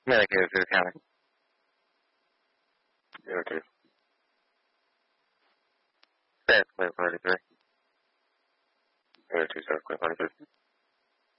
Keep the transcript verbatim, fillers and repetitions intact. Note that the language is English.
Medicaid City County. zero two. Fair, clear, thirty-three. zero two, South Clear, thirty-three.